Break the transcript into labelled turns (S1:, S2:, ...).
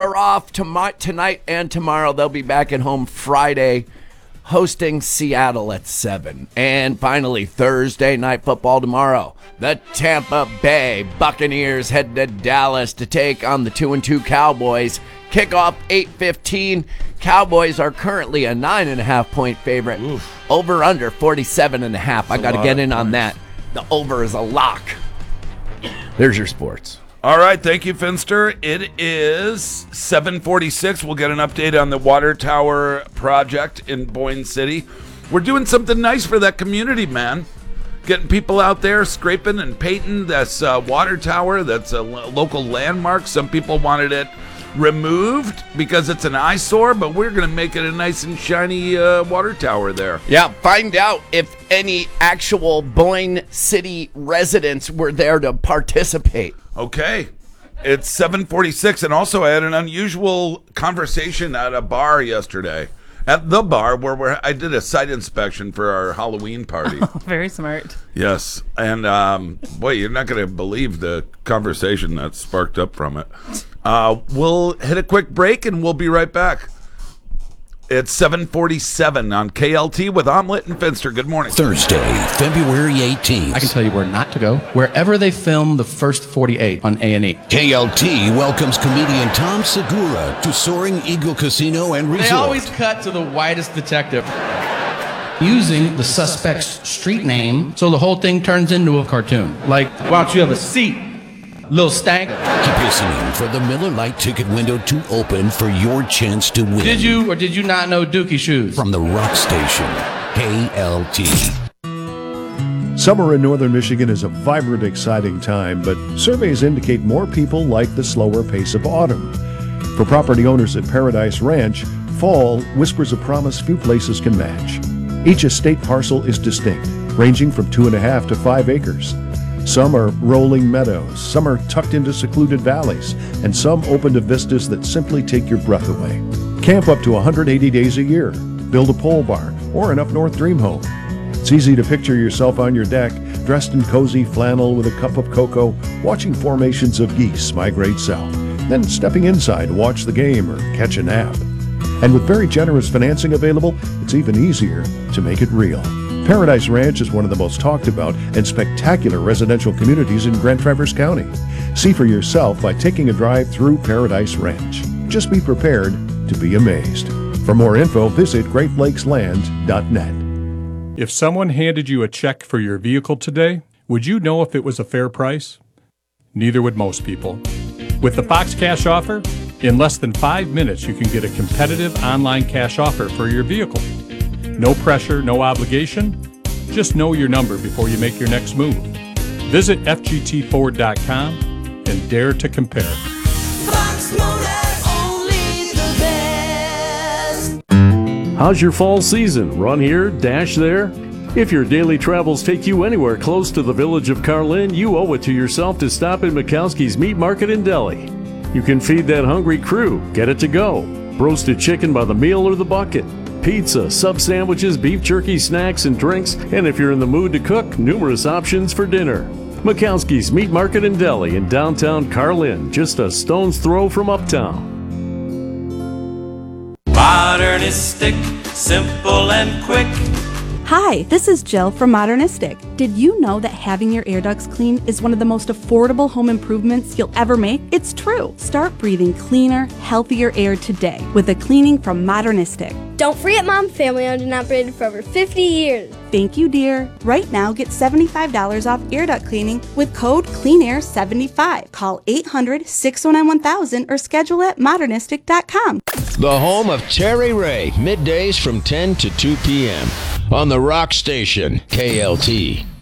S1: are off tonight and tomorrow. They'll be back at home Friday, hosting Seattle at 7. And finally, Thursday night football tomorrow. The Tampa Bay Buccaneers head to Dallas to take on the 2-2 Cowboys. Kickoff 8:15. Cowboys are currently a 9.5-point favorite.
S2: Oof.
S1: Over under 47.5. I got to get in on that. The over is a lock. There's your sports.
S2: All right, thank you, Finster. It is 7:46. We'll get an update on the water tower project in Boyne City. We're doing something nice for that community, man. Getting people out there scraping and painting this water tower. That's a local landmark. Some people wanted it removed because it's an eyesore, but we're going to make it a nice and shiny water tower there.
S1: Yeah, find out if any actual Boyne City residents were there to participate.
S2: Okay. It's 7:46, and also I had an unusual conversation at a bar yesterday. At the bar where I did a site inspection for our Halloween party.
S3: Oh, very smart.
S2: Yes. And, boy, you're not going to believe the conversation that sparked up from it. We'll hit a quick break, and we'll be right back. It's 7:47 on KLT with Omelet and Finster. Good morning.
S4: Thursday, February 18th.
S5: I can tell you where not to go. Wherever they film The First 48 on A&E.
S4: KLT welcomes comedian Tom Segura to Soaring Eagle Casino and Resort.
S5: They always cut to the whitest detective. Using the suspect's street name, so the whole thing turns into a cartoon. Like, why don't you have a seat, little stank?
S4: Keep listening for the Miller Lite ticket window to open for your chance to win.
S5: Did you or did you not know Dookie Shoes?
S4: From the Rock Station, KLT.
S6: Summer in northern Michigan is a vibrant, exciting time, but surveys indicate more people like the slower pace of autumn. For property owners at Paradise Ranch, fall whispers a promise few places can match. Each estate parcel is distinct, ranging from 2.5 to 5 acres. Some are rolling meadows, some are tucked into secluded valleys, and some open to vistas that simply take your breath away. Camp up to 180 days a year, build a pole barn, or an up-north dream home. It's easy to picture yourself on your deck, dressed in cozy flannel with a cup of cocoa, watching formations of geese migrate south, then stepping inside to watch the game or catch a nap. And with very generous financing available, it's even easier to make it real. Paradise Ranch is one of the most talked about and spectacular residential communities in Grand Traverse County. See for yourself by taking a drive through Paradise Ranch. Just be prepared to be amazed. For more info, visit GreatLakesLand.net.
S7: If someone handed you a check for your vehicle today, would you know if it was a fair price? Neither would most people. With the Fox Cash Offer, in less than 5 minutes you can get a competitive online cash offer for your vehicle. No pressure, no obligation. Just know your number before you make your next move. Visit FGTFord.com and dare to compare.
S8: Fox Motor, only the best.
S9: How's your fall season? Run here, dash there? If your daily travels take you anywhere close to the village of Carlin, you owe it to yourself to stop in Mikowski's Meat Market in Deli. You can feed that hungry crew, get it to go. Roasted chicken by the meal or the bucket. Pizza, sub sandwiches, beef jerky, snacks, and drinks. And if you're in the mood to cook, numerous options for dinner. Mikowski's Meat Market and Deli in downtown Carlin, just a stone's throw from uptown.
S8: Modernistic, simple and quick.
S10: Hi, this is Jill from Modernistic. Did you know that having your air ducts cleaned is one of the most affordable home improvements you'll ever make? It's true. Start breathing cleaner, healthier air today with a cleaning from Modernistic.
S11: Don't forget Mom, family owned and operated for over 50 years.
S10: Thank you, dear. Right now, get $75 off air duct cleaning with code CleanAir75. Call 800-609-1000 or schedule at modernistic.com.
S4: The home of Terry Ray, middays from 10 to 2 p.m. on the Rock Station, KLT.